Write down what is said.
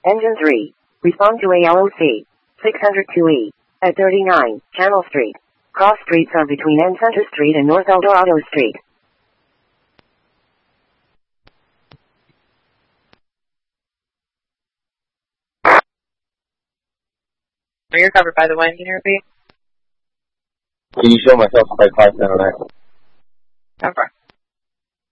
Engine 3. Respond to ALOC. 602E. At 39, Channel Street. Cross streets are between N Center Street and North Eldorado Street. You're covered by the wind unit. Can you show myself by 5 center? Cover.